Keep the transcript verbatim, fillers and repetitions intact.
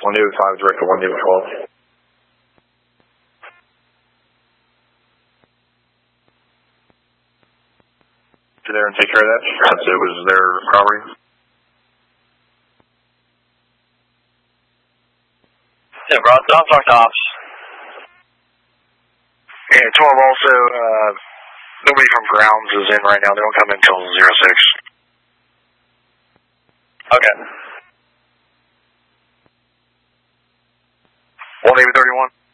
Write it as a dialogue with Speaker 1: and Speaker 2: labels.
Speaker 1: one David five, direct to one David twelve. Get there and take care of that. Since it was their property.
Speaker 2: Yeah, bro, I'll talk to ops.
Speaker 1: And twelve also, uh, nobody from grounds is in right now. They don't come in until zero six.
Speaker 2: Okay.
Speaker 1: one David thirty-one.